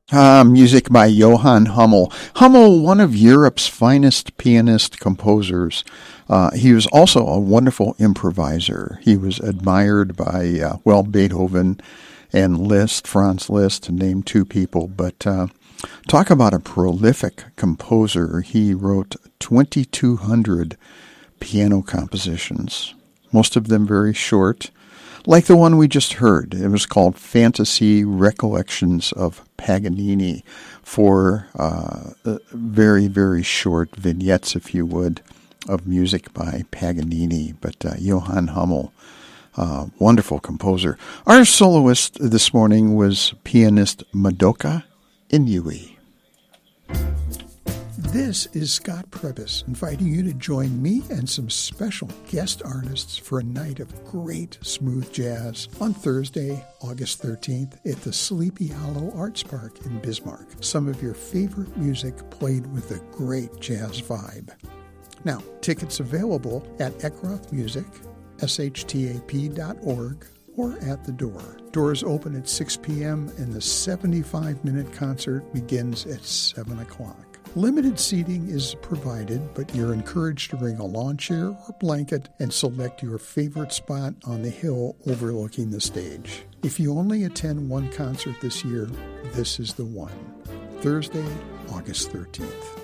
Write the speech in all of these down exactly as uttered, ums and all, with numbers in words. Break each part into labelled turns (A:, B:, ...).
A: Uh, music by Johann Hummel. Hummel, one of Europe's finest pianist composers. Uh, he was also a wonderful improviser. He was admired by, uh, well, Beethoven and Liszt, Franz Liszt, to name two people. But uh, talk about a prolific composer. He wrote twenty-two hundred piano compositions, most of them very short, like the one we just heard. It was called Fantasy Recollections of Paganini, for uh, very, very short vignettes, if you would, of music by Paganini. But uh, Johann Hummel, uh, wonderful composer. Our soloist this morning was pianist Madoka Inoue.
B: This is Scott Prebis inviting you to join me and some special guest artists for a night of great smooth jazz on Thursday, August thirteenth at the Sleepy Hollow Arts Park in Bismarck. Some of your favorite music played with a great jazz vibe. Now, tickets available at Eckroth Music, S H T A P dot org, or at the door. Doors open at six p.m. and the seventy-five minute concert begins at seven o'clock. Limited seating is provided, but you're encouraged to bring a lawn chair or blanket and select your favorite spot on the hill overlooking the stage. If you only attend one concert this year, this is the one. Thursday, August thirteenth.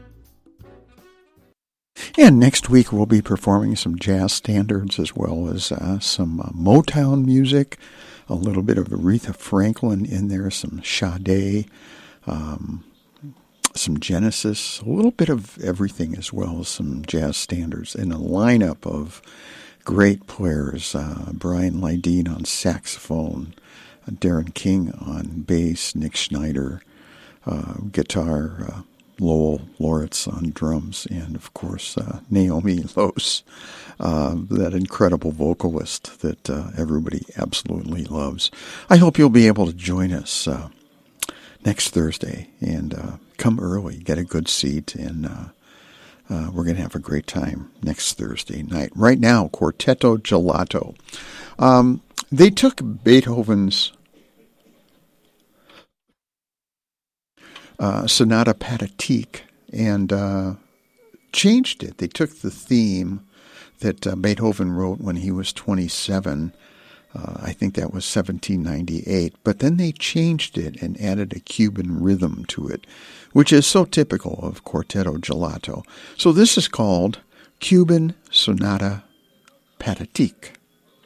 A: And next week we'll be performing some jazz standards as well as uh, some uh, Motown music, a little bit of Aretha Franklin in there, some Sade, um, some Genesis, a little bit of everything as well as some jazz standards, and a lineup of great players, uh, Brian Lydeen on saxophone, uh, Darren King on bass, Nick Schneider, uh, guitar, uh, Lowell Loritz on drums, and of course uh, Naomi Los, uh, that incredible vocalist that uh, everybody absolutely loves. I hope you'll be able to join us uh, next Thursday, and uh, come early, get a good seat, and uh, uh, we're going to have a great time next Thursday night. Right now, Quartetto Gelato. Um, they took Beethoven's uh, Sonata Pathétique and uh, changed it. They took the theme that uh, Beethoven wrote when he was twenty-seven. Uh, I think that was seventeen ninety-eight. But then they changed it and added a Cuban rhythm to it, which is so typical of Quartetto Gelato. So this is called Cuban Sonata Pathétique.